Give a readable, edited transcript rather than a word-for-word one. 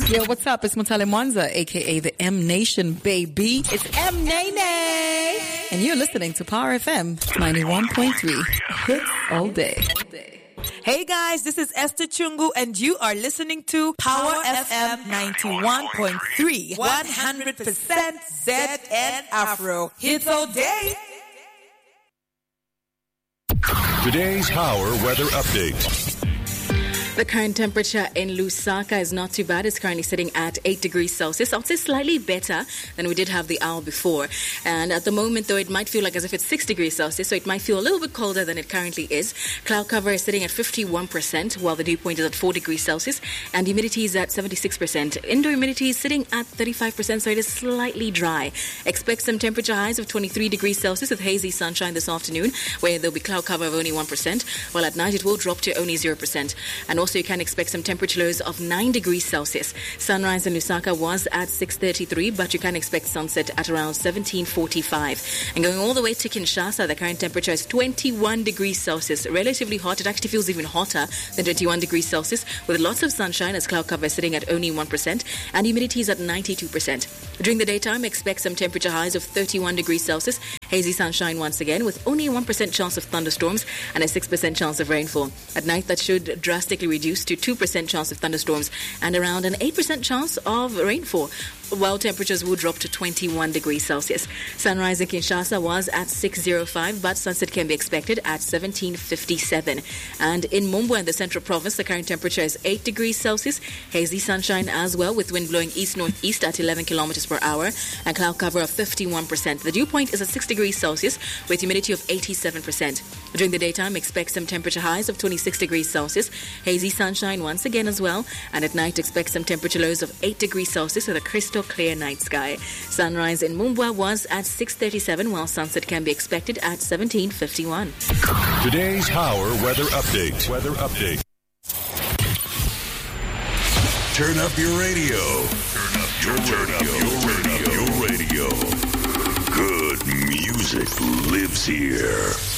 Yo, what's up? It's Mutale Mwanza, aka the M Nation baby. It's M Nene, and you're listening to Power FM 91.3. Hits all day. Hey guys, this is Esther Chungu, and you are listening to Power FM 91.3. 100% ZN Afro. Hits all day. Today's Power Weather Update. The current temperature in Lusaka is not too bad. It's currently sitting at 8 degrees Celsius. I would say slightly better than we did have the hour before. And at the moment, though, it might feel like as if it's 6 degrees Celsius, so it might feel a little bit colder than it currently is. Cloud cover is sitting at 51%, while the dew point is at 4 degrees Celsius, and humidity is at 76%. Indoor humidity is sitting at 35%, so it is slightly dry. Expect some temperature highs of 23 degrees Celsius with hazy sunshine this afternoon, where there'll be cloud cover of only 1%, while at night it will drop to only 0%. And also, you can expect some temperature lows of 9 degrees Celsius. Sunrise in Lusaka was at 6:33, but you can expect sunset at around 17:45. And going all the way to Kinshasa, the current temperature is 21 degrees Celsius. Relatively hot. It actually feels even hotter than 21 degrees Celsius, with lots of sunshine as cloud cover is sitting at only 1%, and humidity is at 92%. During the daytime, expect some temperature highs of 31 degrees Celsius. Hazy sunshine once again, with only a 1% chance of thunderstorms and a 6% chance of rainfall. At night, that should drastically reduce to 2% chance of thunderstorms and around an 8% chance of rainfall, while temperatures will drop to 21 degrees Celsius. Sunrise in Kinshasa was at 6:05, but sunset can be expected at 17:57. And in Mumbwa in the Central Province, the current temperature is 8 degrees Celsius. Hazy sunshine as well, with wind blowing east-northeast at 11 kilometers per hour and cloud cover of 51%. The dew point is at 6 degrees Celsius with humidity of 87%. During the daytime, expect some temperature highs of 26 degrees Celsius. Hazy sunshine once again as well. And at night, expect some temperature lows of 8 degrees Celsius with a crystal clear night sky. Sunrise in Mumbwa was at 6:37, while sunset can be expected at 17:51. Today's Power Weather Update. Weather Update. Turn up your radio. Turn up your radio. Good music lives here.